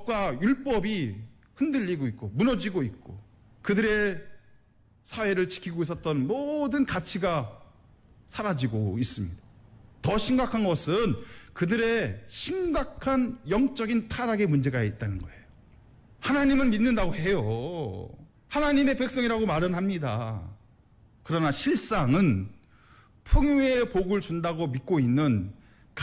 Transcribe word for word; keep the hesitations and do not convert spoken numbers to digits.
법과 율법이 흔들리고 있고 무너지고 있고 그들의 사회를 지키고 있었던 모든 가치가 사라지고 있습니다. 더 심각한 것은 그들의 심각한 영적인 타락의 문제가 있다는 거예요. 하나님은 믿는다고 해요. 하나님의 백성이라고 말은 합니다. 그러나 실상은 풍요의 복을 준다고 믿고 있는